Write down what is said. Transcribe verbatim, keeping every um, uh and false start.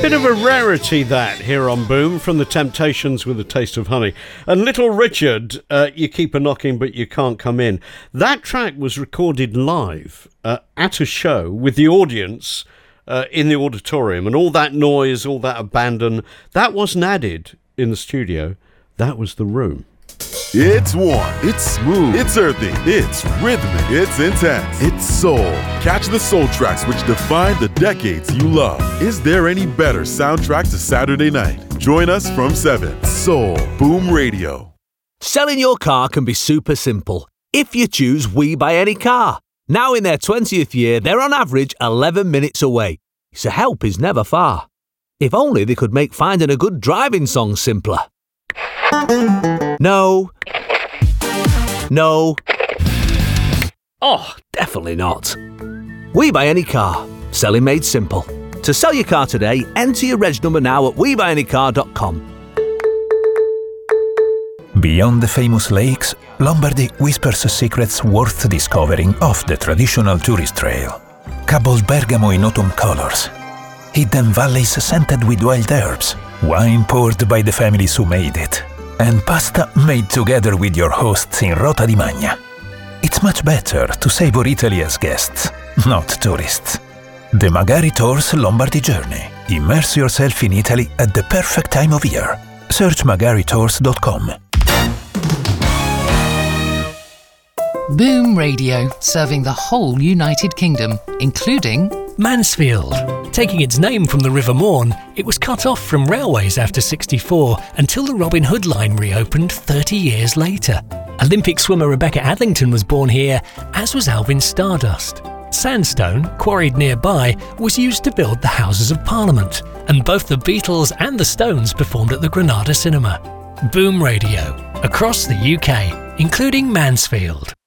Bit of a rarity that here on Boom, from the Temptations with a Taste of Honey. And Little Richard, uh, You Keep a Knocking But You Can't Come In. That track was recorded live uh, at a show with the audience uh, in the auditorium, and all that noise, all that abandon, that wasn't added in the studio. That was the room. It's warm, it's smooth, it's earthy, it's rhythmic, it's intense, it's soul. Catch the soul tracks which define the decades you love. Is there any better soundtrack to Saturday night? Join us from seven. Soul Boom Radio. Selling your car can be super simple if you choose We Buy Any Car. Now in their twentieth year, they're on average eleven minutes away, so help is never far. If only they could make finding a good driving song simpler. No. No. Oh, definitely not. We Buy Any Car. Selling made simple. To sell your car today, enter your reg number now at we buy any car dot com. Beyond the famous lakes, Lombardy whispers secrets worth discovering off the traditional tourist trail. Cabos Bergamo in autumn colors. Hidden valleys scented with wild herbs. Wine poured by the families who made it. And pasta made together with your hosts in Rota di Magna. It's much better to savor Italy as guests, not tourists. The Magari Tours Lombardy Journey. Immerse yourself in Italy at the perfect time of year. Search magari tours dot com. Boom Radio, serving the whole United Kingdom, including Mansfield. Taking its name from the River Morn, it was cut off from railways after sixty-four until the Robin Hood line reopened thirty years later. Olympic swimmer Rebecca Adlington was born here, as was Alvin Stardust. Sandstone, quarried nearby, was used to build the Houses of Parliament, and both the Beatles and the Stones performed at the Granada Cinema. Boom Radio, across the U K, including Mansfield.